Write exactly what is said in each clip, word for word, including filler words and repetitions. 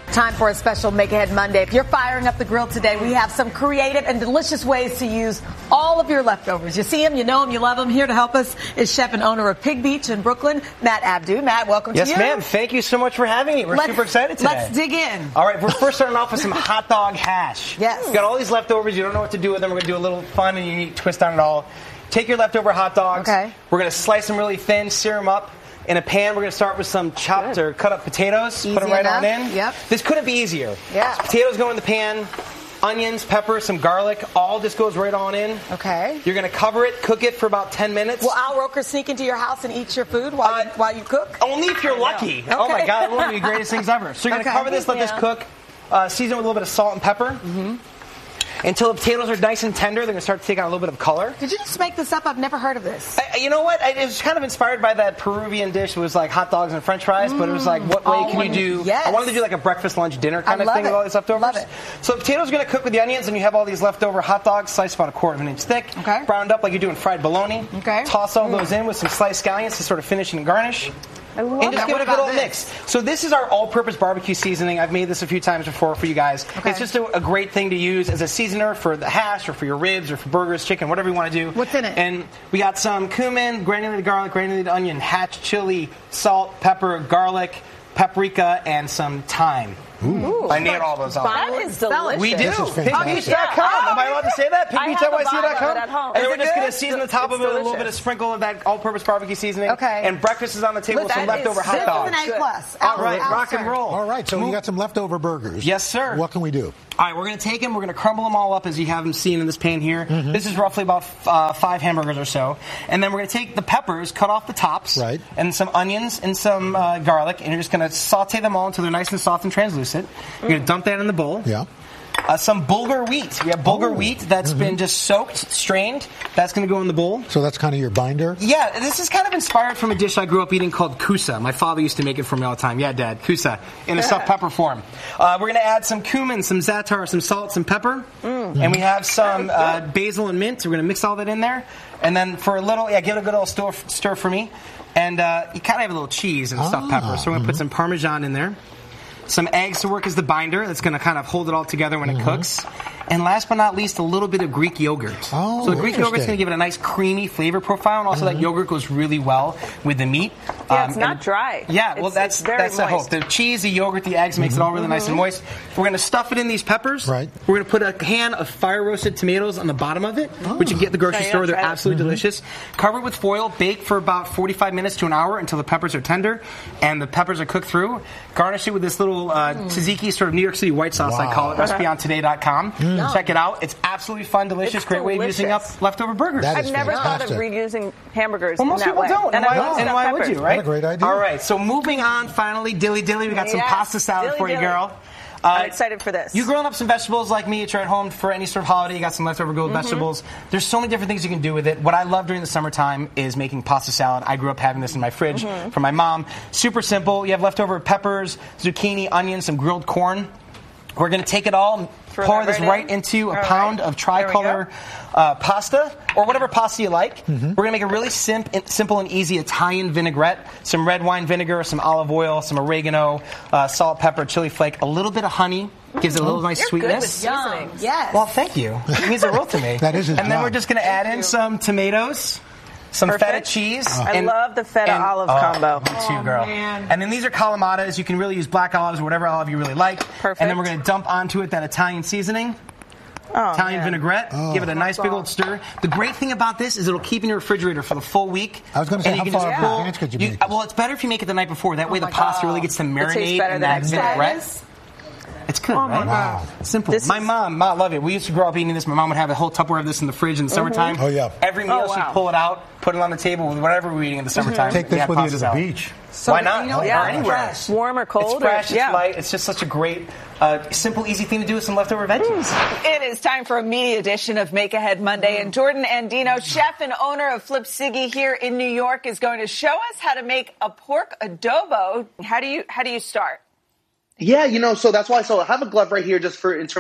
Time for a special Make Ahead Monday. If you're firing up the grill today, we have some creative and delicious ways to use all of your leftovers. You see them, you know them, you love them. Here to help us is chef and owner of Pig Beach in Brooklyn, Matt Abdu. Matt, welcome yes, to you. Yes, ma'am. Thank you so much for having me. We're let's, super excited today. Let's dig in. All right, we're first starting off with some hot dog hash. Yes. We've got all these leftovers. You don't know what to do with them. We're going to do a little fun and unique twist on it all. Take your leftover hot dogs. Okay. We're going to slice them really thin, sear them up. In a pan, we're going to start with some chopped Good. or cut up potatoes. Easy Put them right enough. on in. Yep. This couldn't be easier. Yeah. So potatoes go in the pan, onions, pepper, some garlic. All just goes right on in. Okay. You're going to cover it, cook it for about ten minutes. Will Al Roker sneak into your house and eat your food while, Uh, you, while you cook? Only if you're lucky. Okay. Oh my God, it's one of the greatest things ever. So you're going to Okay. cover this, let Yeah. this cook, uh, season it with a little bit of salt and pepper. Mm-hmm. Until the potatoes are nice and tender, they're going to start to take on a little bit of color. Did you just make this up? I've never heard of this. I, you know what? I, it was kind of inspired by that Peruvian dish. It was like hot dogs and French fries, mm. but it was like, what way oh, can you do? Yes. I wanted to do like a breakfast, lunch, dinner kind I of love thing it. with all these leftovers. Love it. So the potatoes are going to cook with the onions, and you have all these leftover hot dogs sliced about a quarter of an inch thick, okay. browned up like you're doing fried bologna. Okay. Toss all mm. those in with some sliced scallions to sort of finish and garnish. I love and just that. give What it a good about old this? mix. So this is our all-purpose barbecue seasoning. I've made this a few times before for you guys. Okay. It's just a, a great thing to use as a seasoner for the hash or for your ribs or for burgers, chicken, whatever you want to do. What's in it? And we got some cumin, granulated garlic, granulated onion, hatch chili, salt, pepper, garlic, paprika, and some thyme. Ooh. I nailed all those out. That is delicious. We do. This is pig beach dot com. fantastic. Am I allowed to say that? pig beach dot y c dot com. at home. And then Is we're it just going good? to season the top It's of it with a little delicious. bit of sprinkle of that all-purpose barbecue seasoning. Okay. And breakfast is on the table with some That is- leftover hot this is dogs. This is an A plus. All Al- right, Al rock and Stern. roll. All right, so you got some leftover burgers. Yes, sir. What can we do? All right, we're going to take them. We're going to crumble them all up as you have them seen in this pan here. Mm-hmm. This is roughly about uh, five hamburgers or so. And then we're going to take the peppers, cut off the tops, Right. and some onions and some uh, garlic, and you're just going to saute them all until they're nice and soft and translucent. You're going to dump that in the bowl. Yeah. Uh, some bulgur wheat. We have bulgur Oh. wheat that's Mm-hmm. been just soaked, strained. That's going to go in the bowl. So that's kind of your binder? Yeah, this is kind of inspired from a dish I grew up eating called kusa. My father used to make it for me all the time. Yeah, Dad, kusa, in a stuffed pepper form. Uh, we're going to add some cumin, some za'atar, some salt, some pepper. Mm. And we have some uh, basil and mint. We're going to mix all that in there. And then for a little, yeah, give it a good old stir, stir for me. And uh, you kind of have a little cheese and stuffed Ah, pepper. So we're going to put some Parmesan in there. Some eggs to work as the binder. That's going to kind of hold it all together when it cooks. And last but not least, a little bit of Greek yogurt. Oh, so the Greek yogurt's interesting. going to give it a nice creamy flavor profile, and also that yogurt goes really well with the meat. Yeah, it's Um, not and- dry. Yeah, well, It's- that's it's very that's the hope. moist. The cheese, the yogurt, the eggs makes it all really nice and moist. We're going to stuff it in these peppers. Right. We're going to put a can of fire roasted tomatoes on the bottom of it, which you can get at the grocery Try it store. out, They're try it. absolutely delicious. Cover it with foil. Bake for about forty-five minutes to an hour until the peppers are tender and the peppers are cooked through. Garnish it with this little uh, tzatziki, sort of New York City white sauce, I Wow. call it. recipe on today dot com. Check it out. It's absolutely fun, delicious, It's great way of using up delicious. leftover burgers. That I've is never thought of fantastic. reusing hamburgers Well, in most that people way. don't. And, I why, love and stuffed why would peppers. you, right? What a great idea. All right, so moving on, finally, dilly dilly. We got some Yes, pasta salad dilly for you, dilly. girl. I'm Uh, excited for this. You growing up some vegetables like me, you're at home for any sort of holiday, you got some leftover grilled vegetables. There's so many different things you can do with it. What I love during the summertime is making pasta salad. I grew up having this in my fridge from my mom. Super simple. You have leftover peppers, zucchini, onions, some grilled corn. We're going to take it all and Throw pour that this right right, in. into a All pound right. of There we tricolor go. uh, pasta or whatever pasta you like. We're going to make a really sim- simple and easy Italian vinaigrette, some red wine vinegar, some olive oil, some oregano, uh, salt, pepper, chili flake, a little bit of honey. Gives it a little nice You're good with sweetness. seasonings. Yes. Well, thank you. It means the world to me. That is his And then job. we're just going to add in some tomatoes, some Perfect. feta cheese. I love the feta olive oh, combo. Me too, girl. man. And then these are calamatas. You can really use black olives or whatever olive you really like. Perfect. And then we're going to dump onto it that Italian seasoning. Oh, Italian man. vinaigrette. Oh. Give it a nice big old stir. The great thing about this is it'll keep in your refrigerator for the full week. I was gonna say, And you how can far just in pull- advance could you make this? Well, it's better if you make it the night before. That way the my pasta God. really gets to tastes marinate better in the that next day. vinaigrette. It's good, right? Wow. Simple. This my is- mom, mom loved it. We used to grow up eating this. My mom would have a whole Tupperware of this in the fridge in the summertime. Oh, yeah. Every meal Oh, wow. she'd pull it out, put it on the table with whatever we were eating in the summertime. Take We this had with you pasta to the salad. beach. So, Why not? You know, Yeah. Or anywhere. fresh. Warm or cold? It's fresh, or, it's yeah. light. It's just such a great, uh, simple, easy thing to do with some leftover veggies. It is time for a media edition of Make Ahead Monday, and Jordan Andino, chef and owner of Flip Siggy here in New York, is going to show us how to make a pork adobo. How do you how do you start? Yeah, you know, so that's why. So I have a glove right here just for in terms of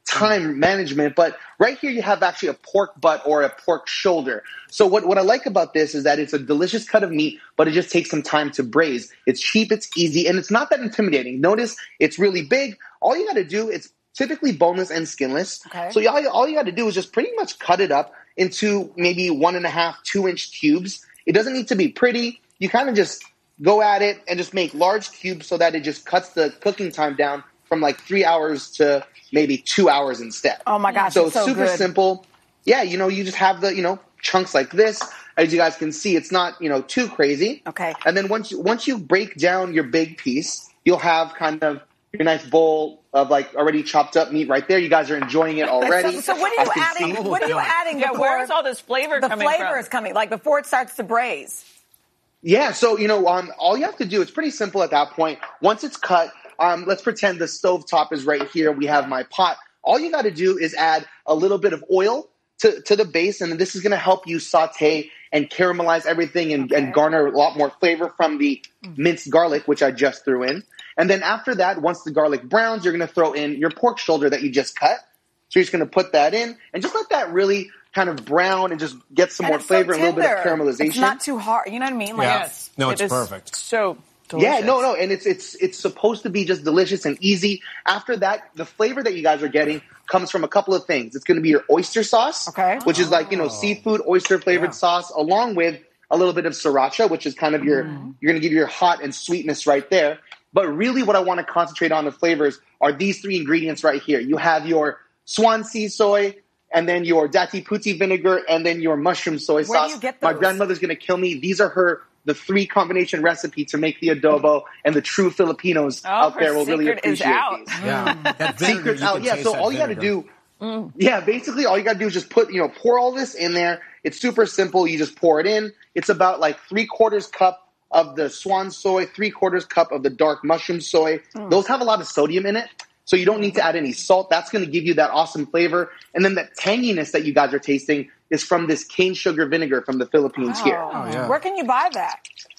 time management. But right here you have actually a pork butt or a pork shoulder. So what, what I like about this is that it's a delicious cut of meat, but it just takes some time to braise. It's cheap, it's easy, and it's not that intimidating. Notice it's really big. All you got to do is typically boneless and skinless. Okay. So all, all you got to do is just pretty much cut it up into maybe one and a half, two inch cubes. It doesn't need to be pretty. You kind of just go at it and just make large cubes so that it just cuts the cooking time down from like three hours to maybe two hours instead. Oh my gosh, So it's it's so super good. simple. Yeah, you know, you just have the, you know, chunks like this. As you guys can see, it's not, you know, too crazy. Okay. And then once you, once you break down your big piece, you'll have kind of your nice bowl of like already chopped up meat right there. You guys are enjoying it already. So, so what are you I can adding? see- What are you adding? Yeah, before where is all this flavor the coming flavor from? is coming? Like before it starts to braise. Yeah, so, you know, um, all you have to do, it's pretty simple at that point. Once it's cut, um, let's pretend the stove top is right here. We have my pot. All you got to do is add a little bit of oil to, to the base, and this is going to help you saute and caramelize everything and, and garner a lot more flavor from the minced garlic, which I just threw in. And then after that, once the garlic browns, you're going to throw in your pork shoulder that you just cut. So you're just going to put that in and just let that really kind of brown and just get some And more it's flavor so and a little bit of tender. caramelization. It's not too hard. You know what I mean? Like Yeah. it's- No, it's It is perfect. So delicious. Yeah, no, no, and it's it's it's supposed to be just delicious and easy. After that, the flavor that you guys are getting comes from a couple of things. It's going to be your oyster sauce, Okay. which is like, you know, seafood oyster flavored Yeah. sauce, along with a little bit of sriracha, which is kind of your you're going to give your hot and sweetness right there. But really, what I want to concentrate on the flavors are these three ingredients right here. You have your Swansea soy, and then your dati puti vinegar, and then your mushroom soy Where do sauce. you get My those? grandmother's going to kill me. These are her the three combination recipe to make the adobo, and the true Filipinos Oh, out her there will really secret is appreciate out. these. Yeah. That vinegar, Secrets you out, can yeah. taste So that all you got to vinegar. do, yeah, basically all you got to do is just put, you know, pour all this in there. It's super simple. You just pour it in. It's about like three quarters cup of the swan soy, three quarters cup of the dark mushroom soy. Those have a lot of sodium in it, so you don't need to add any salt. That's going to give you that awesome flavor. And then that tanginess that you guys are tasting is from this cane sugar vinegar from the Philippines here. Oh, yeah. Where can you buy that?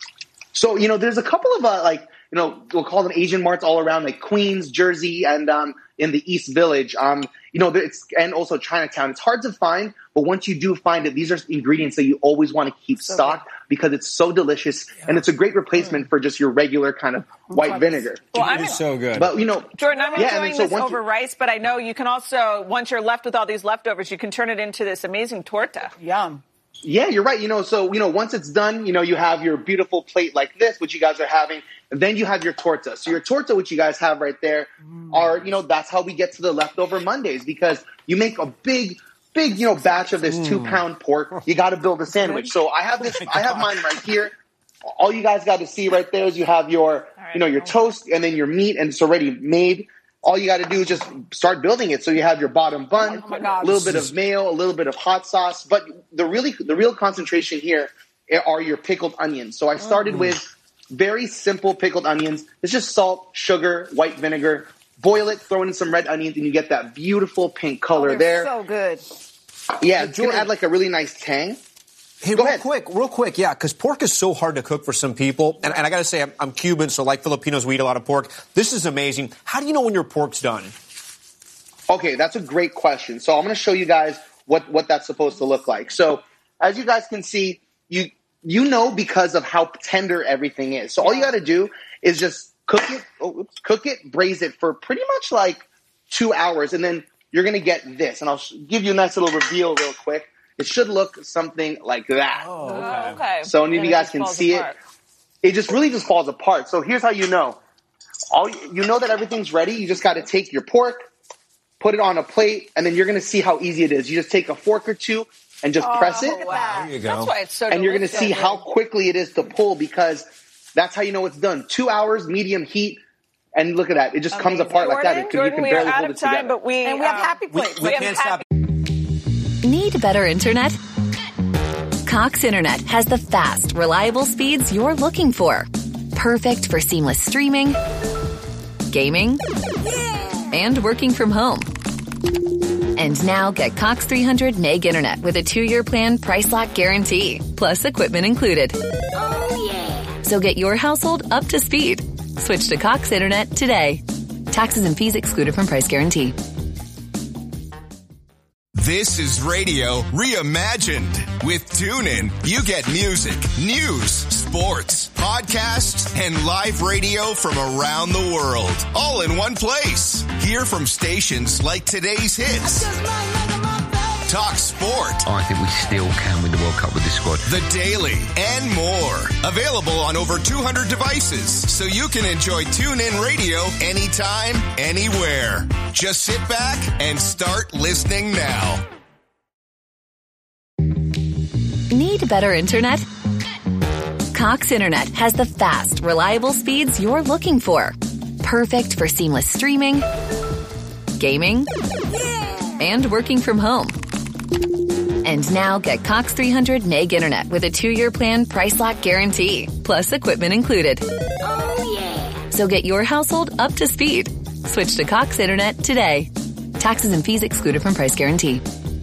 So, you know, there's a couple of, uh, like, you know, we'll call them Asian marts all around, like Queens, Jersey, and um, in the East Village. Um, you know, there- it's, and also Chinatown. It's hard to find, but once you do find it, these are ingredients that you always want to keep stocked because it's so delicious, and it's a great replacement for just your regular kind of white vinegar. Well, I'm It's so good. But, you know, Jordan, I'm yeah, and then enjoying so this once over you- rice, but I know you can also, once you're left with all these leftovers, you can turn it into this amazing torta. Yum. Yeah, you're right. You know, so, you know, once it's done, you know, you have your beautiful plate like this, which you guys are having, and then you have your torta. So your torta, which you guys have right there, are, you know, that's how we get to the leftover Mondays, because you make a big, big, you know, batch of this two pound pork. You got to build a sandwich. So I have this, I have mine right here. All you guys got to see right there is you have your, you know, your toast and then your meat, and it's already made. All you got to do is just start building it. So you have your bottom bun, my God. a little bit of mayo, a little bit of hot sauce. But the really, the real concentration here are your pickled onions. So I started with very simple pickled onions. It's just salt, sugar, white vinegar. Boil it, throw in some red onions, and you get that beautiful pink color Oh, They're there. so good. Yeah, it's going to Jordan- add like a really nice tang. Hey, Go real ahead. quick, real quick, yeah, because pork is so hard to cook for some people. And, and I got to say, I'm, I'm Cuban, so like Filipinos, we eat a lot of pork. This is amazing. How do you know when your pork's done? Okay, that's a great question. So I'm going to show you guys what, what that's supposed to look like. So as you guys can see, you you know because of how tender everything is. So all you got to do is just cook it, oh, oops, cook it, braise it for pretty much like two hours, and then you're going to get this. And I'll sh- give you a nice little reveal real quick. It should look something like that. Oh, okay. So any of And you it guys just can falls see apart. it. It just really just falls apart. So here's how you know. All you know that everything's ready. You just got to take your pork, put it on a plate, and then you're going to see how easy it is. You just take a fork or two and just press it, Wow. There you go. That's why it's so and you're going to delicious. see how quickly it is to pull, because that's how you know it's done. Two hours, medium heat, and look at that. It just comes Amazing. apart like that. Jordan, It could, Jordan, you can we are barely out hold of it time, together. but we And we have um, happy We, plates. we have can't happy- stop. Need better internet? Cox Internet has the fast, reliable speeds you're looking for. Perfect for seamless streaming, gaming, and working from home. And now get Cox three hundred meg internet with a two-year plan price lock guarantee, plus equipment included. Oh, yeah. So get your household up to speed. Switch to Cox Internet today. Taxes and fees excluded from price guarantee. This is radio reimagined. With TuneIn, you get music, news, sports, podcasts, and live radio from around the world, all in one place. Hear from stations like today's hits. Talk sport. I think we still can win the World Cup with this squad. The Daily and more. Available on over two hundred devices, so you can enjoy TuneIn Radio anytime, anywhere. Just sit back and start listening now. Need better internet? Cox Internet has the fast, reliable speeds you're looking for. Perfect for seamless streaming, gaming, and working from home. And now get Cox three hundred meg internet with a two-year plan price lock guarantee, plus equipment included. Oh, yeah. So get your household up to speed. Switch to Cox Internet today. Taxes and fees excluded from price guarantee.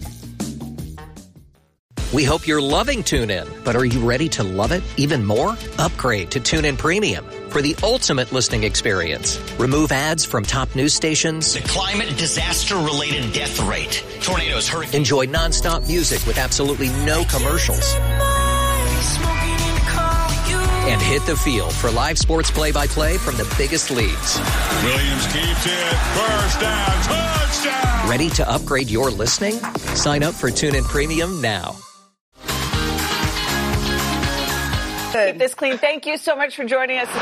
We hope you're loving TuneIn, but are you ready to love it even more? Upgrade to TuneIn Premium for the ultimate listening experience. Remove ads from top news stations. The climate disaster-related death rate. Tornadoes, hurricanes. Enjoy nonstop music with absolutely no commercials. And hit the field for live sports play-by-play from the biggest leagues. Williams keeps it. First down. Touchdown. Ready to upgrade your listening? Sign up for TuneIn Premium now. Keep this clean. Thank you so much for joining us.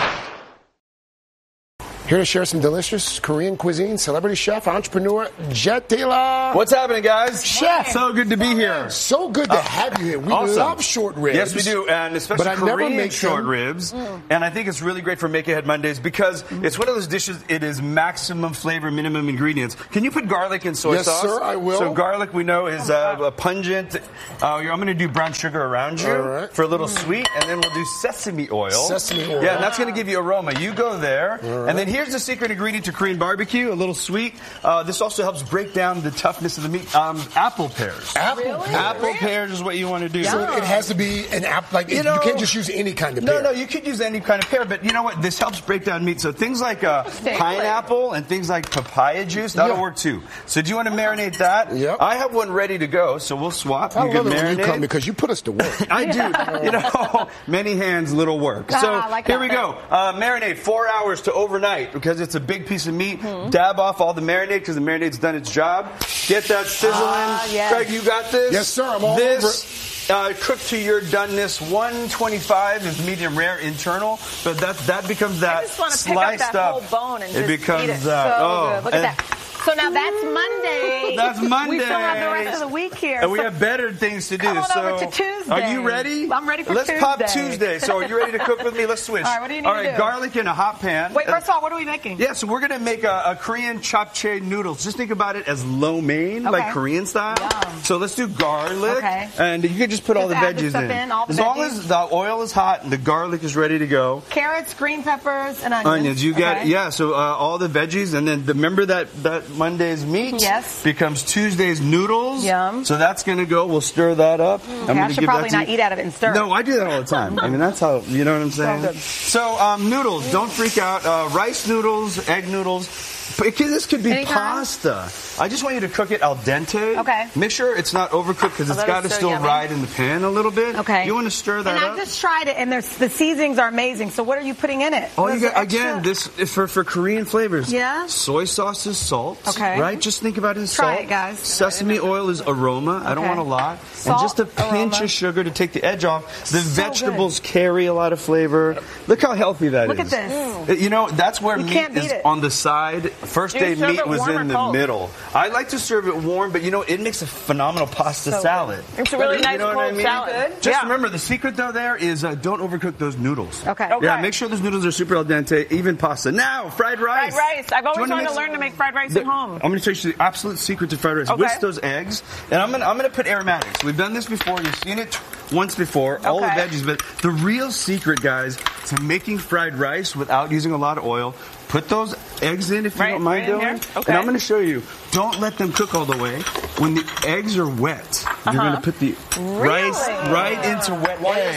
Here to share some delicious Korean cuisine, celebrity chef, entrepreneur, Jet Taylor. What's happening, guys? Chef. So good to be here. So good to uh, have you here. We awesome. love short ribs. Yes, we do, and especially but I Korean never make short them. ribs. Mm. And I think it's really great for Make Ahead Mondays because mm. it's one of those dishes, it is maximum flavor, minimum ingredients. Can you put garlic in soy yes, sauce? Yes, sir, I will. So garlic, we know, is uh, a pungent. Uh, I'm going to do brown sugar around you right. for a little mm. sweet, and then we'll do sesame oil. Sesame oil. Yeah, and that's going to give you aroma. You go there, right. and then here's the secret ingredient to Korean barbecue, a little sweet. Uh, this also helps break down the toughness of the meat. Um, apple pears. Apple really? pears. Apple pears is what you want to do. So it has to be an apple. Like you, know, you can't just use any kind of no, pear. No, no, you could use any kind of pear, but you know what? This helps break down meat. So things like uh, pineapple and things like papaya juice, that'll yeah. work too. So do you want to marinate that? Yep. I have one ready to go, so we'll swap. I you love can it marinate. when you come because you put us to work. I do. You know, many hands, little work. Ah, So I like here that we go. Uh, marinate four hours to overnight because it's a big piece of meat. Mm-hmm. Dab off all the marinade because the marinade's done its job. Get that sizzling. Ah, yes. Greg, you got this? Yes, sir. I'm all this, over it. Uh, cook to your doneness. one twenty-five is medium rare internal, but that that becomes that I just want to pick up that up. whole bone and it just becomes eat it. that. So oh, good. Look at that. So now that's Monday. That's Monday. We still have the rest of the week here. And we so have better things to do. come on so over to Tuesday. Are you ready? I'm ready for Let's Tuesday. pop Tuesday. So are you ready to cook with me? Let's switch. All right, what do you need All to right, do? garlic in a hot pan. Wait, first of all, what are we making? Yeah, so we're going to make a, a Korean japchae noodles. Just think about it as lo mein, Okay. like Korean style. Yum. So let's do garlic. Okay. And you can just put all Just the add this veggies stuff in. in, all the as long veggies? as the oil is hot and the garlic is ready to go. Carrots, green peppers, and onions. Onions, you got okay. yeah. So uh, all the veggies, and then the, remember that that Monday's meat Yes. becomes Tuesday's noodles. Yum. So that's gonna go. We'll stir that up. I'm Okay, gonna I should give probably that to not you. eat out of it and stir. No, I do that all the time. I mean, that's how you know what I'm saying. good. So um, noodles, don't freak out. Uh, rice noodles, egg noodles. It can, this could be Anytime. pasta. I just want you to cook it al dente. Okay. Make sure it's not overcooked because Oh, it's that got to is so still yummy. ride in the pan a little bit. Okay. You want to stir that and up. I just tried it, and there's, the seasonings are amazing. So what are you putting in it? Oh, What you is got, it extra? again, this is for, for Korean flavors. Yeah? Soy sauce is salt. Okay. Right? Just think about it as Try salt. it, guys. Sesame oil is aroma. I don't Okay. want a lot. Salt, and just a pinch aroma. of sugar to take the edge off. The So vegetables carry a lot of flavor. Look how healthy that is. Look at this. Uh, You know, that's where You meat can't beat is it. on the side. First Do you day serve meat it was warm or in the cold? middle. I like to serve it warm, but you know, it makes a phenomenal pasta So salad. good. It's a really You nice know what cold I mean? salad. Good. Just Yeah. remember, the secret though there is uh, don't overcook those noodles. Okay. Yeah, Okay. make sure those noodles are super al dente, even pasta. Now, fried rice. Fried rice. I've Do you always wanna wanted to mix- learn to make fried rice The- at home. I'm going to tell you the absolute secret to fried rice. Okay. Whisk those eggs, and I'm going to I'm going to put aromatics. We've done this before. You've seen it once before. All the Okay. veggies, but the real secret, guys, to making fried rice without using a lot of oil. Put those eggs in if you Right, don't mind right in doing. here? Okay. And I'm going to show you. Don't let them cook all the way. When the eggs are wet, you're Uh-huh. going to put the rice right into wet egg.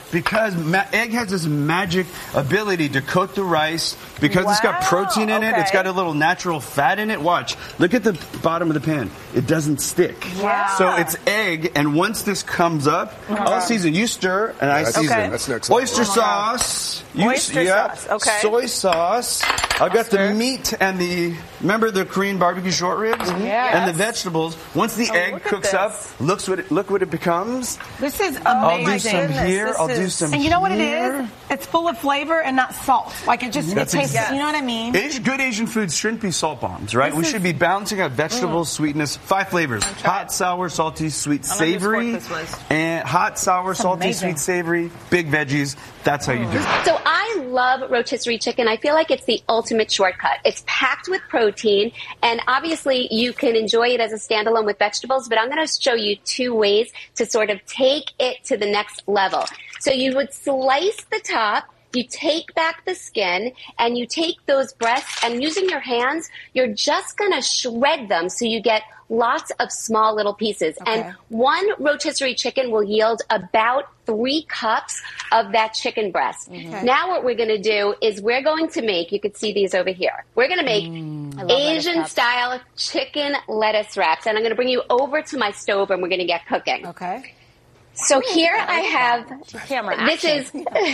because ma- egg has this magic ability to coat the rice. Because wow. it's got protein in okay. it, it's got a little natural fat in it. Watch. Look at the bottom of the pan. It doesn't stick. Wow. So it's egg, and once this comes up, oh I'll season. You stir, and yeah, I season. Okay. That's next Oyster oh sauce. You, Oyster yeah, sauce. Okay. Soy sauce. I've got the meat and the, remember the Korean barbecue short ribs? Mm-hmm. Yes. And the vegetables. Once the oh, egg cooks up, look what, it, look what it becomes. This is amazing. I'll do some Goodness, here. I'll do some And you know what here. it is? It's full of flavor and not salt. Like it just, That's it tastes, exactly. you know what I mean? Asian, good Asian foods shouldn't be salt bombs, right? This we is, should be balancing out vegetables, mm. sweetness, five flavors. Hot, sour, salty, sweet, savory. And hot, sour, That's salty, amazing. sweet, savory, big veggies. That's how you do it. So I love rotisserie chicken. I feel like it's the ultimate shortcut. It's packed with protein, and obviously you can enjoy it as a standalone with vegetables, but I'm going to show you two ways to sort of take it to the next level. So you would slice the top, you take back the skin, and you take those breasts, and using your hands, you're just going to shred them so you get lots of small little pieces. Okay. And one rotisserie chicken will yield about three cups of that chicken breast. Okay. Now what we're going to do is we're going to make, you can see these over here, we're going to make mm, Asian-style chicken lettuce wraps. And I'm going to bring you over to my stove, and we're going to get cooking. Okay. So here I have, camera this is,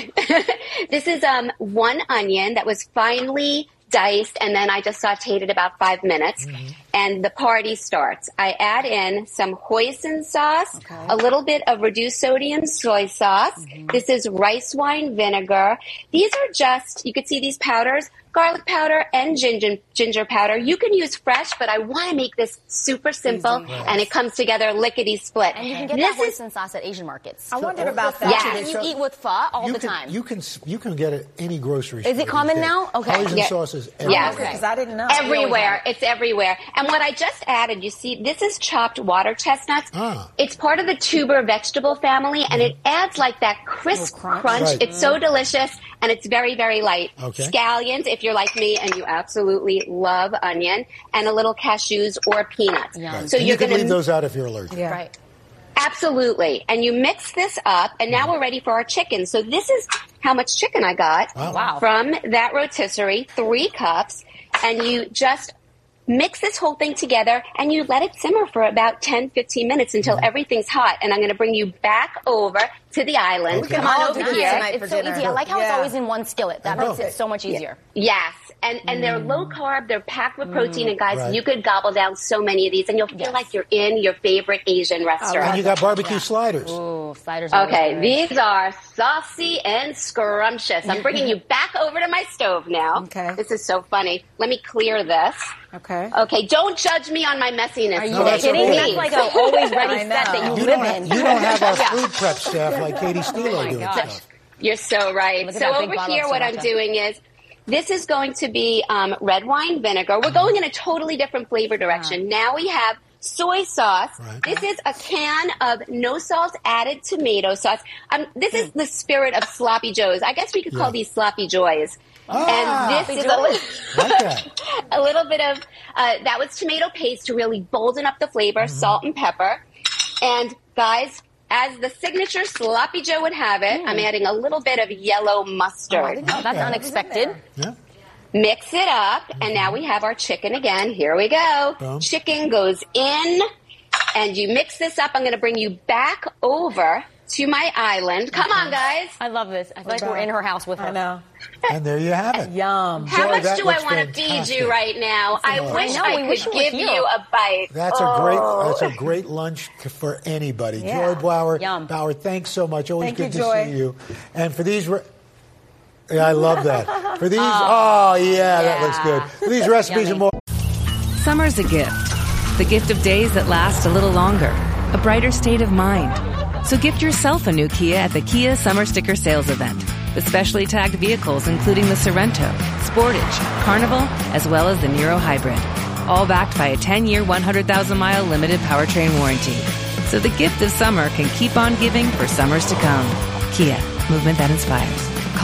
this is um, one onion that was finely diced, and then I just sauteed it about five minutes, mm-hmm. and the party starts. I add in some hoisin sauce, okay. a little bit of reduced sodium soy sauce. Mm-hmm. This is rice wine vinegar. These are just, you can see these powders, garlic powder and ginger ginger powder. You can use fresh, but I want to make this super simple, Easy, yes. and it comes together lickety split. And you can get this that is, hoisin sauce at Asian markets. I wondered about that. Yes. You eat with pho all you the can, time. You can you can get it any grocery store. Is it common now? Okay. Hoisin yeah. sauces. Yes. Because I didn't know. Everywhere. It's everywhere. And what I just added, you see, this is chopped water chestnuts. Ah. It's part of the tuber vegetable family, and it adds like that crisp crunch. crunch. Right. It's so delicious, and it's very, very light. Okay. Scallions, if you're like me and you absolutely love onion, and a little cashews or peanuts. Yeah. Right. So and you're you can gonna leave those out if you're allergic. Yeah. Right. Absolutely. And you mix this up, and now we're ready for our chicken. So this is how much chicken I got Wow. from that rotisserie, three cups, and you just mix this whole thing together, and you let it simmer for about ten, fifteen minutes until mm-hmm. everything's hot. And I'm going to bring you back over to the island. Okay. Come on I'll over do this here. tonight It's for so dinner. easy. I like how Yeah. it's always in one skillet. That Oh. makes it so much easier. Yes. And and they're low carb, they're packed with protein, and guys, Right. you could gobble down so many of these, and you'll feel Yes. like you're in your favorite Asian restaurant. And you got barbecue sliders. Ooh, sliders. are Okay, always these are saucy and scrumptious. I'm bringing you back over to my stove now. Okay. This is so funny. Let me clear this. Okay. Okay, don't judge me on my messiness. Are you today, kidding me? please. That's like a always ready I set know. that you, You live don't, in. you don't have our Yeah. food prep staff like Katie Steele are doing gosh. stuff. You're so right. Look at So that big over bottle here, of what I'm sriracha. doing is, this is going to be um, red wine vinegar. We're going in a totally different flavor direction. Now we have soy sauce. Right. This is a can of no salt added tomato sauce. Um, this is the spirit of sloppy joes. I guess we could call Yeah. these sloppy joys. Ah, and this is a, li- like that. a little bit of, uh, that was tomato paste to really bolden up the flavor, Mm-hmm. salt and pepper. And guys, as the signature sloppy joe would have it, I'm adding a little bit of yellow mustard. Oh, that's unexpected. Yeah. Mix it up, and now we have our chicken again. Here we go. Boom. Chicken goes in, and you mix this up. I'm going to bring you back over to my island. Come on, guys. I love this. I feel like we're in her house with her. I know. And there you have it. Yum. How Joy, much that do I looks want to feed fantastic. you right now? I I wish know, I we could wish it was give you. you a bite. That's oh. a great. That's a great lunch c- for anybody. Yeah. Joy Bauer. Yum. Bauer, thanks so much. Always Thank good you, to Joy. see you. And for these. Re- yeah, I love that. For these. Oh, yeah, that looks good. For these recipes and more. Summer's a gift. The gift of days that last a little longer. A brighter state of mind. So gift yourself a new Kia at the Kia Summer Sticker Sales Event. With specially tagged vehicles including the Sorrento, Sportage, Carnival, as well as the Niro Hybrid. All backed by a ten-year, one hundred thousand mile limited powertrain warranty. So the gift of summer can keep on giving for summers to come. Kia, movement that inspires. Call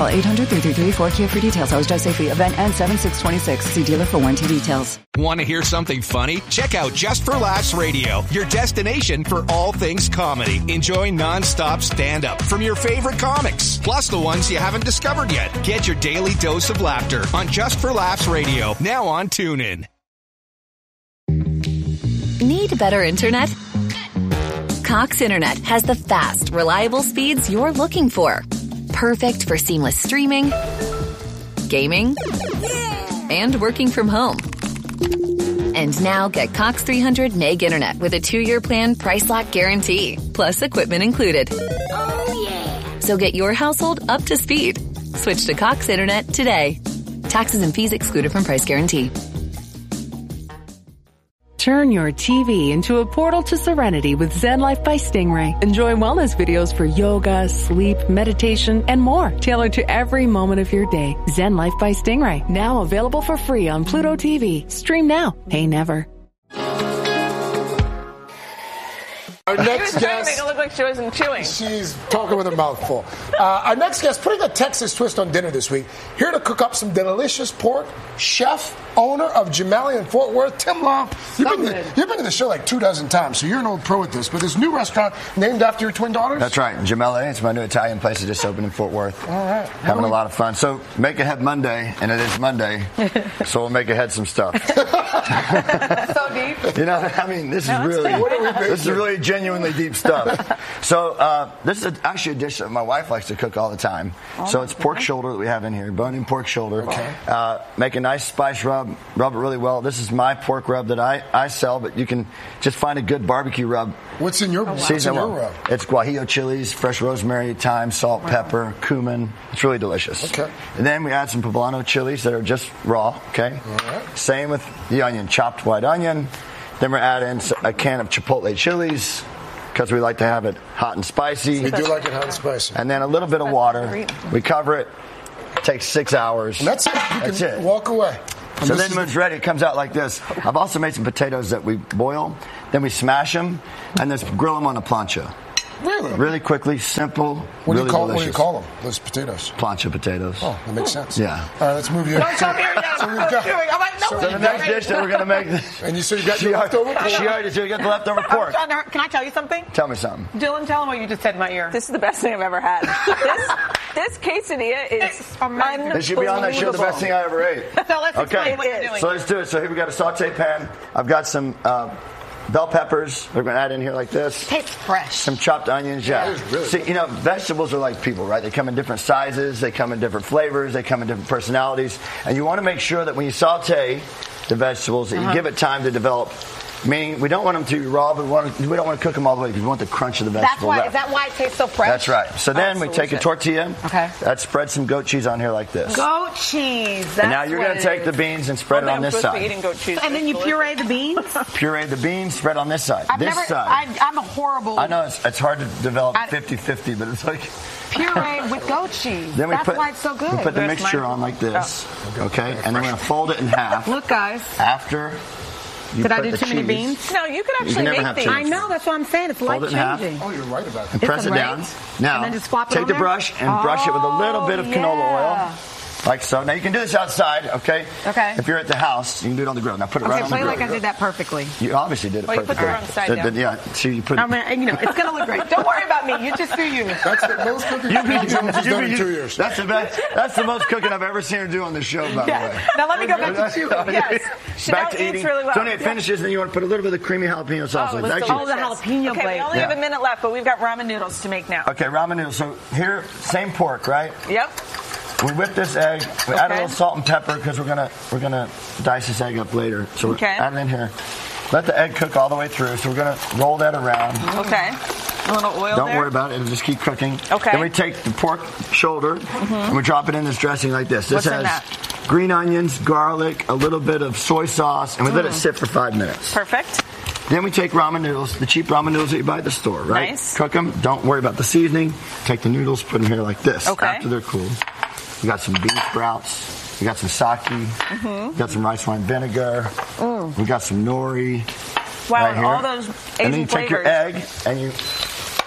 Call eight hundred, three three three, four K I A for details. How's Drive Safely. Event ends seven six twenty-six. See dealer for warranty details. Want to hear something funny? Check out Just for Laughs Radio, your destination for all things comedy. Enjoy non-stop stand-up from your favorite comics, plus the ones you haven't discovered yet. Get your daily dose of laughter on Just for Laughs Radio, now on TuneIn. Need better internet? Cox Internet has the fast, reliable speeds you're looking for. Perfect for seamless streaming, gaming, and working from home. And now get Cox three hundred meg internet with a two-year plan price lock guarantee, plus equipment included. Oh, yeah. So get your household up to speed. Switch to Cox Internet today. Taxes and fees excluded from price guarantee. Turn your T V into a portal to serenity with Zen Life by Stingray. Enjoy wellness videos for yoga, sleep, meditation, and more, tailored to every moment of your day. Zen Life by Stingray, now available for free on Pluto T V. Stream now, pay never. Our next She was trying to guest. make it look like she wasn't chewing. She's talking with her mouth full. Uh, our next guest, putting a Texas twist on dinner this week, here to cook up some delicious pork, chef, owner of Gemelli in Fort Worth, Tim Long. You've been, to, you've been to the show like two dozen times, so you're an old pro at this. But this new restaurant named after your twin daughters? That's right, Gemelli. It's my new Italian place that just opened in Fort Worth. All right. Having a lot of fun. So make ahead Monday, and it is Monday, so we'll make ahead some stuff. So deep. You know, I mean, this No, is it's really, good. this is really genuinely deep stuff. So uh, this is actually a dish that my wife likes to cook all the time. Oh, so it's pork shoulder that we have in here, bone-in pork shoulder. Okay. Uh, make a nice spice rub, rub it really well. This is my pork rub that I, I sell, but you can just find a good barbecue rub. What's in your, Oh, wow. what's Season in your well. rub? It's guajillo chilies, fresh rosemary, thyme, salt, pepper, cumin. It's really delicious. Okay. And then we add some poblano chilies that are just raw, okay? All right. Same with the onion, chopped white onion. Then we're adding a can of chipotle chilies because we like to have it hot and spicy. We do like it hot and spicy. And then a little bit of water. We cover it. Takes six hours. And that's it. You That's can it. walk away. And So this then is when it's ready, it comes out like this. I've also made some potatoes that we boil. Then we smash them and then grill them on a plancha. Really? Really quickly, simple, What do really you call delicious. what do you call them? Those potatoes. Plancha potatoes. Oh, that makes sense. Yeah. All right, let's move you. Don't tell me you're So not we've got- chewing. I'm like, no, so So we've the got- next dish that we're going to make. And you said you got she your already, leftover pork? she already said you got the leftover I'm pork. trying to- Can I tell you something? Tell me something. Dylan, tell him what you just said in my ear. This is the best thing I've ever had. this, this quesadilla is unbelievable. This should be on that show, the best thing I ever ate. So let's Okay. explain what you're doing. So let's do it. So here we got a saute pan. I've got some uh, bell peppers. We're going to add in here like this. Tastes fresh. Some chopped onions, yeah. Yeah, it's really See, you know, vegetables are like people, right? They come in different sizes, they come in different flavors, they come in different personalities, and you want to make sure that when you saute the vegetables, that Uh-huh. you give it time to develop. Meaning, we don't want them to be raw, but we, want to, we don't want to cook them all the way because we want the crunch of the vegetable That's why. left. Is that why it tastes so fresh? That's right. So then Oh, we take a delicious. tortilla. Okay. That spread some goat cheese on here like this. Goat cheese. That's and now you're what going to it take is. the beans and spread it on this supposed to be side. eating goat cheese. And then you puree the beans. Puree the beans, spread on this side. I've this never. side. I, I'm a horrible. I know it's, it's hard to develop I- fifty-fifty, but it's like... Puree with goat cheese. Then we That's put, why it's so good. we put the That's mixture my- on like this, okay? And then we're going to fold it in half. Look, guys. After you Did I put do the too many cheese, beans? No, you could You actually can never make have these. cheese. I know. That's what I'm saying. It's Fold life it in half. changing. Oh, you're right about that. and It's press it great. down. Now, And then just flop it take on the there? brush and brush it with a little bit of canola yeah. oil. Like so. Now you can do this outside, okay? Okay. If you're at the house, you can do it on the grill. Now put it Okay, right on the play grill. like I did that perfectly. You obviously did it Well, you put perfectly. the wrong side The- down. the- yeah, see, you put I mean, you know, it's gonna look great. Don't worry about me. You just do you. That's the most cooking You- Phil Jones has you- done in you- two years. That's the best. That's the most cooking I've ever seen her do on the show, by Yeah. the way. Now let me go back to chewing. Yes. Chanel Back to eats eating. really well. So when it finishes, then you want to put a little bit of creamy jalapeno sauce. Oh, on it. it's Actually- Oh, the jalapeno Okay, we blade. only Yeah. have a minute left, but we've got ramen noodles to make now. Okay, ramen noodles. So here, same pork, right? Yep. We whip this egg. We add a Okay. little salt and pepper because we're gonna we're gonna dice this egg up later. So we Okay. add it in here. Let the egg cook all the way through. So we're gonna roll that around. Okay. A little oil Don't there. worry about it. It'll just keep cooking. Okay. Then we take the pork shoulder and we drop it in this dressing like this. This What's in has that? green onions, garlic, a little bit of soy sauce, and we let it Mm. sit for five minutes. Perfect. Then we take ramen noodles, the cheap ramen noodles that you buy at the store, right? Nice. Cook them. Don't worry about the seasoning. Take the noodles, put them here like this. Okay. After they're cool. We got some bean sprouts. We got some sake. Mm-hmm. We got some rice wine vinegar. We got some nori. Wow, right and here. all those And Asian then you take your flavors. egg and you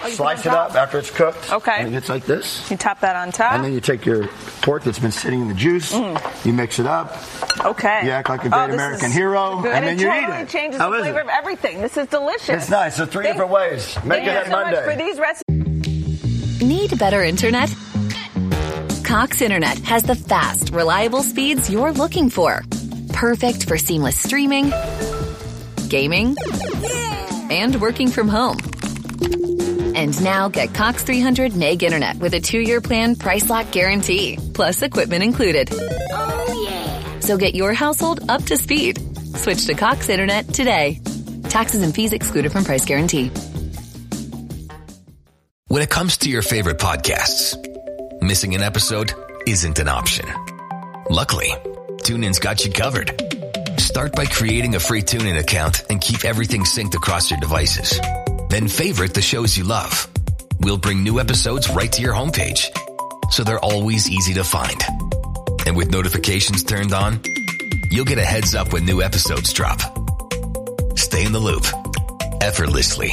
Oh, you slice put it it on up after it's cooked. Okay. And it gets like this. You top that on top. And then you take your pork that's been sitting in the juice, Mm. you mix it up. Okay. You act like a great Oh, this American is hero, good. and then it you totally eat it. changes How the is flavor it? of everything. This is delicious. It's nice. So three Thank- different ways. Make Thank it you at so Monday. much for these recipes. Need better internet? Cox Internet has the fast, reliable speeds you're looking for. Perfect for seamless streaming, gaming, and working from home. And now get Cox three hundred meg internet with a two-year plan price lock guarantee, plus equipment included. Oh, yeah. So get your household up to speed. Switch to Cox Internet today. Taxes and fees excluded from price guarantee. When it comes to your favorite podcasts, missing an episode isn't an option. Luckily, TuneIn's got you covered. Start by creating a free TuneIn account and keep everything synced across your devices. Then favorite the shows you love. We'll bring new episodes right to your homepage, so they're always easy to find. And with notifications turned on, you'll get a heads up when new episodes drop. Stay in the loop, effortlessly.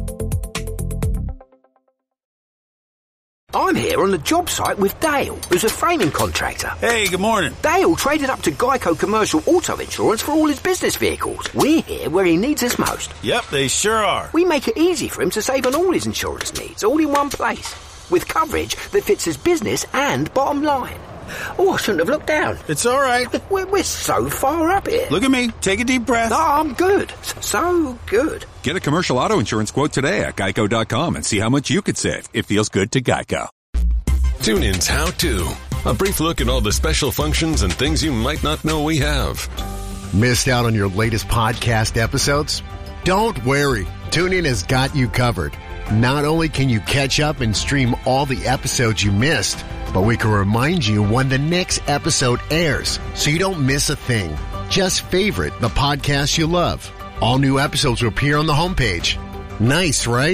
I'm here on the job site with Dale, who's a framing contractor. Hey, good morning. Dale traded up to Geico Commercial Auto Insurance for all his business vehicles. We're here where he needs us most. Yep, they sure are. We make it easy for him to save on all his insurance needs, all in one place, with coverage that fits his business and bottom line. Oh, I shouldn't have looked down. It's all right. We're, we're so far up here. Look at me. Take a deep breath. No, I'm good. So good. Get a commercial auto insurance quote today at geico dot com and see how much you could save. It feels good to Geico. TuneIn's How To. A brief look at all the special functions and things you might not know we have. Missed out on your latest podcast episodes? Don't worry. TuneIn has got you covered. Not only can you catch up and stream all the episodes you missed, but we can remind you when the next episode airs so you don't miss a thing. Just favorite the podcast you love. All new episodes will appear on the homepage. Nice, right?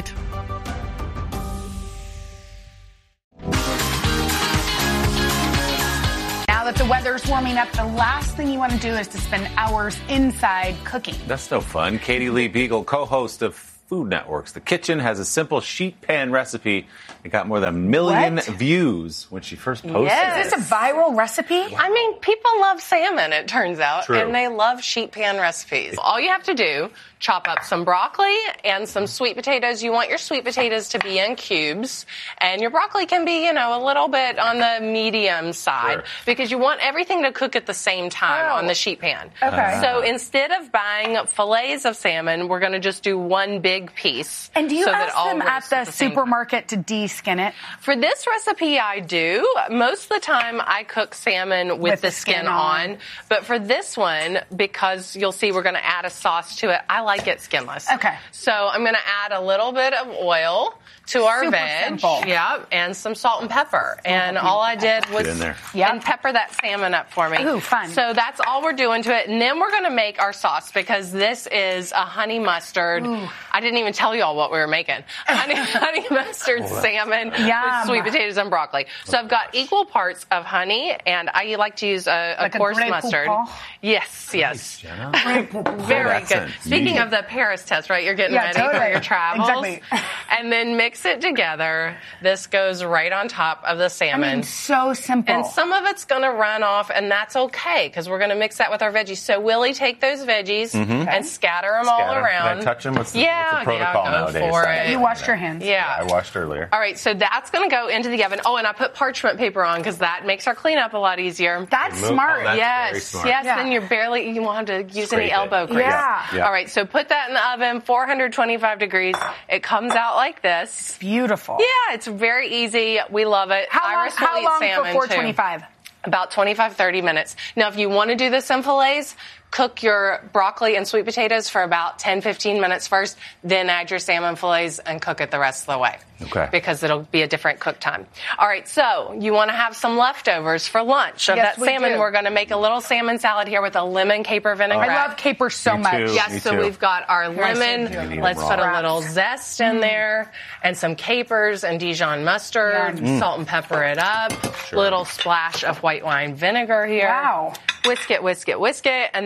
Now that the weather's warming up, the last thing you want to do is to spend hours inside cooking. That's no fun. Katie Lee Beagle, co-host of Food Network's The Kitchen, has a simple sheet pan recipe. It got more than a million What? views when she first posted Yes. it. Is this a viral recipe? I mean, people love salmon, it turns out, True. and they love sheet pan recipes. All you have to do, chop up some broccoli and some sweet potatoes. You want your sweet potatoes to be in cubes, and your broccoli can be, you know, a little bit on the medium side Sure. because you want everything to cook at the same time Oh. on the sheet pan. Okay. So instead of buying fillets of salmon, we're going to just do one big piece. And do you so that ask all them at roasts the at the same supermarket to de-skin it? For this recipe, I do. Most of the time, I cook salmon with, the, skin, on. But for this one, because you'll see we're going to add a sauce to it, I like it skinless. Okay. So I'm going to add a little bit of oil to our Super veg. simple. Yeah, and some salt and pepper. And all I did was Get in there. and pepper that salmon up for me. Ooh, fun. So that's all we're doing to it. And then we're going to make our sauce because this is a honey mustard. Ooh. I didn't even tell you all what we were making. Honey, honey mustard Oh, that- salmon Yum. with sweet potatoes and broccoli. So I've got equal parts of honey, and I like to use a, a Like a coarse Grey mustard. Poupon? Yes, yes. Very Very good. accent. Speaking Yeah. of the Paris test, right? You're getting Yeah, ready for totally. your travels. Exactly. And then mix it together. This goes right on top of the salmon. I mean, so simple. And some of it's going to run off, and that's okay because we're going to mix that with our veggies. So, Willie, take those veggies Mhm. and scatter them all Scatter. around. Can I touch them? What's the, yeah, what's the protocol yeah, go nowadays? for I it. don't You know. washed your hands. Yeah. I washed earlier. All right, so that's going to go into the oven. Oh, and I put parchment paper on because that makes our cleanup a lot easier. That's Remove- smart. oh, that's yes, very smart. yes. Yeah. Then you're barely you won't have to use Scrape any it. elbow grease. Yeah. Yeah. All right, so put that in the oven, four hundred twenty-five degrees. It comes out like this. Beautiful. Yeah, it's very easy. We love it. How long, Iris will how eat long salmon for four too. twenty-five? About twenty-five, thirty minutes. Now, if you want to do this in fillets, cook your broccoli and sweet potatoes for about ten, fifteen minutes first, then add your salmon fillets and cook it the rest of the way. Okay. Because it'll be a different cook time. All right, so you want to have some leftovers for lunch of Yes, that we salmon. do. We're going to make a little salmon salad here with a lemon caper vinaigrette. I love capers so Me much. too. Yes, Me so too. we've got our Here, I see lemon. it. You need Let's them put raw. a little zest in there and some capers and Dijon mustard. Yum. Salt and pepper it up. Sure. Little splash of white wine vinegar here. Wow. Whisk it, whisk it, whisk it. And then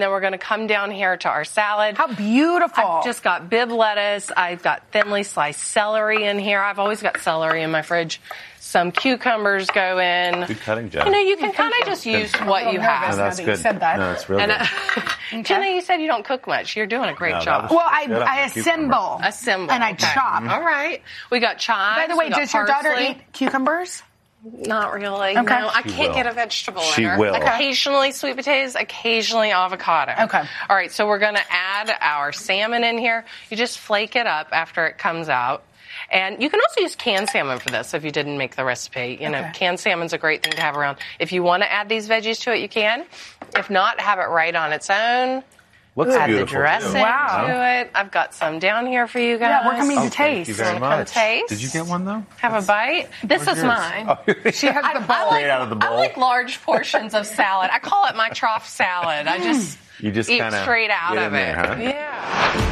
then we're going to come down here to our salad. How beautiful. I've just got Bibb lettuce. I've got thinly sliced celery in here. I've always got celery in my fridge. Some cucumbers go in. Good cutting, Jen. You know, you can kind of just use what you have. No, that's that good. you said that. No, it's really And, good. uh, Okay. Jenna, you said you don't cook much. You're doing a great No, job. that was- Well, I, Good on I the cucumber. assemble. Assemble. And I Okay. chop. All right. We got chives. By the way, we got does your daughter parsley. eat cucumbers? Not really. Okay. No, I She can't will. get a vegetable She in her. will. Occasionally sweet potatoes, occasionally avocado. Okay. All right, so we're going to add our salmon in here. You just flake it up after it comes out. And you can also use canned salmon for this if you didn't make the recipe. You know, Okay. canned salmon's a great thing to have around. If you want to add these veggies to it, you can. If not, have it right on its own. Looks Add the beautiful. dressing too. Wow. to it. I've got some down here for you guys. Yeah, we're coming to Oh, thank you taste. very Wanna come much. taste? Did you get one though? Have a bite. This is yours? mine. She has I, the I bowl. like, out of the bowl. I like large portions of salad. I call it my trough salad. I just You just eat kinda straight out get of in it. there, huh? Yeah.